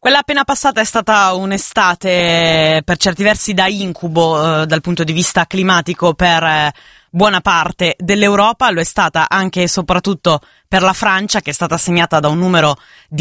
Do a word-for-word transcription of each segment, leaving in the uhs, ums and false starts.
Quella appena passata è stata un'estate per certi versi da incubo eh, dal punto di vista climatico per eh, buona parte dell'Europa, lo è stata anche e soprattutto per la Francia, che è stata segnata da un numero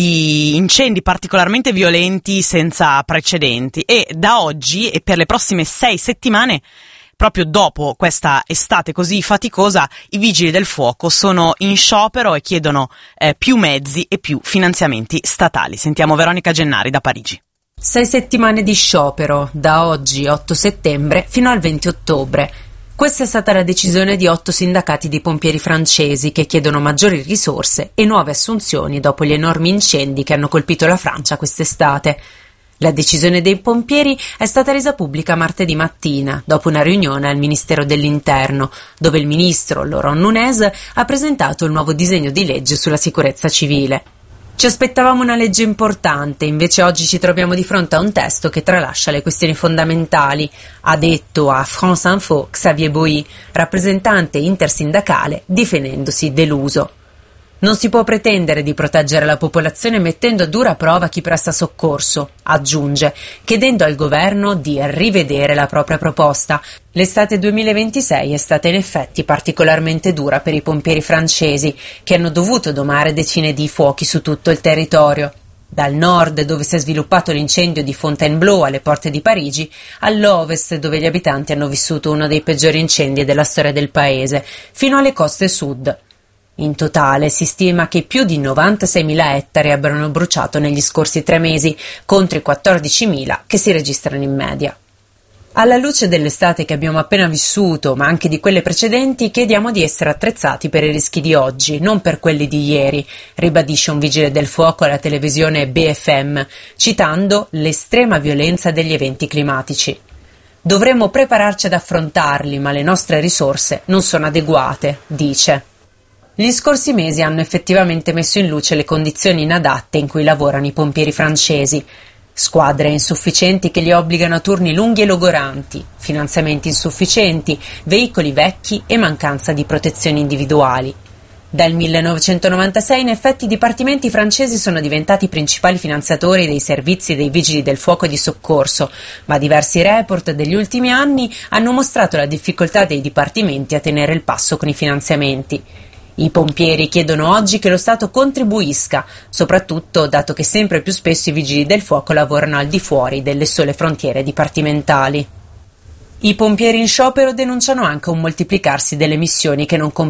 di incendi particolarmente violenti senza precedenti, e da oggi e per le prossime sei settimane, proprio dopo questa estate così faticosa, i vigili del fuoco sono in sciopero e chiedono eh, più mezzi e più finanziamenti statali. Sentiamo Veronica Gennari da Parigi. Sei settimane di sciopero, da oggi otto settembre fino al venti ottobre. Questa è stata la decisione di otto sindacati di pompieri francesi che chiedono maggiori risorse e nuove assunzioni dopo gli enormi incendi che hanno colpito la Francia quest'estate. La decisione dei pompieri è stata resa pubblica martedì mattina, dopo una riunione al Ministero dell'Interno, dove il ministro Laurent Nunez ha presentato il nuovo disegno di legge sulla sicurezza civile. Ci aspettavamo una legge importante, invece oggi ci troviamo di fronte a un testo che tralascia le questioni fondamentali, ha detto a France Info Xavier Boy, rappresentante intersindacale, difendendosi deluso. Non si può pretendere di proteggere la popolazione mettendo a dura prova chi presta soccorso, aggiunge, chiedendo al governo di rivedere la propria proposta. L'estate duemilaventisei è stata in effetti particolarmente dura per i pompieri francesi, che hanno dovuto domare decine di fuochi su tutto il territorio. Dal nord, dove si è sviluppato l'incendio di Fontainebleau alle porte di Parigi, all'ovest, dove gli abitanti hanno vissuto uno dei peggiori incendi della storia del paese, fino alle coste sud. In totale si stima che più di novantaseimila ettari abbiano bruciato negli scorsi tre mesi, contro i quattordicimila che si registrano in media. Alla luce dell'estate che abbiamo appena vissuto, ma anche di quelle precedenti, chiediamo di essere attrezzati per i rischi di oggi, non per quelli di ieri, ribadisce un vigile del fuoco alla televisione B F M, citando l'estrema violenza degli eventi climatici. Dovremmo prepararci ad affrontarli, ma le nostre risorse non sono adeguate, dice. Gli scorsi mesi hanno effettivamente messo in luce le condizioni inadatte in cui lavorano i pompieri francesi. Squadre insufficienti che li obbligano a turni lunghi e logoranti, finanziamenti insufficienti, veicoli vecchi e mancanza di protezioni individuali. Dal millenovecentonovantasei in effetti i dipartimenti francesi sono diventati i principali finanziatori dei servizi dei vigili del fuoco e di soccorso, ma diversi report degli ultimi anni hanno mostrato la difficoltà dei dipartimenti a tenere il passo con i finanziamenti. I pompieri chiedono oggi che lo Stato contribuisca, soprattutto dato che sempre più spesso i vigili del fuoco lavorano al di fuori delle sole frontiere dipartimentali. I pompieri in sciopero denunciano anche un moltiplicarsi delle missioni che non competono